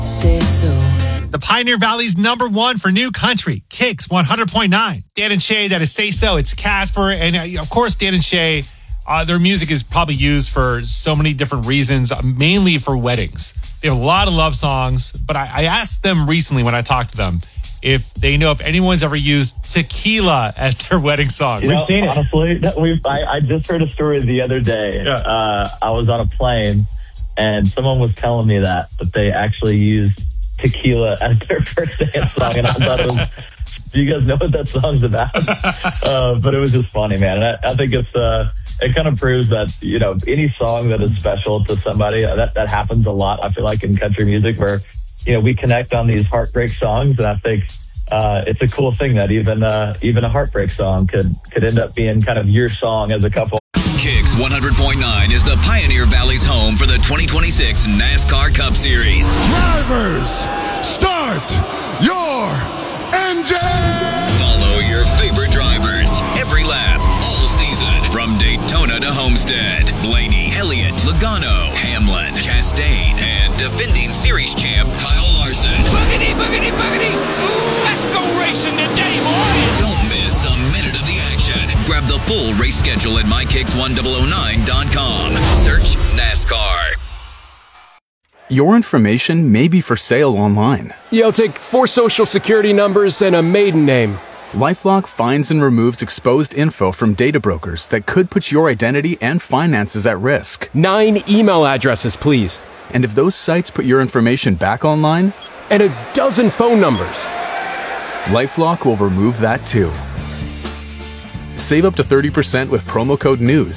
Say so. The Pioneer Valley's #1 for new country, Kicks 100.9. Dan and Shay, that is Say So. It's Casper. And of course, Dan and Shay, their music is probably used for so many different reasons, mainly for weddings. They have a lot of love songs, but I asked them recently when I talked to them if they know if anyone's ever used Tequila as their wedding song. Honestly, I just heard a story the other day. Yeah. I was on a plane, and someone was telling me that they actually used Tequila as their first dance song, and I thought it was, do you guys know what that song's about? But it was just funny, man. And I think it kind of proves that, you know, any song that is special to somebody, that happens a lot, I feel like, in country music, where, you know, we connect on these heartbreak songs, and I think it's a cool thing that even a heartbreak song could end up being kind of your song as a couple. Kicks 100.9 is the Pioneer Valley's home for the 2026 NASCAR Cup Series. Drivers, start your engine! Follow your favorite drivers every lap, all season. From Daytona to Homestead, Blaney, Elliott, Logano, Hamlin, Chastain, and defending series champ Kyle Larson. Boogity, boogity, boogity! Let's go racing today, boys! Don't miss a minute of the action. Grab the full race schedule at mykicks1009.com. Search NASCAR. Your information may be for sale online. Yeah, I'll take 4 social security numbers and a maiden name. LifeLock finds and removes exposed info from data brokers that could put your identity and finances at risk. 9 email addresses, please. And if those sites put your information back online? And a dozen phone numbers. LifeLock will remove that too. Save up to 30% with promo code NEWS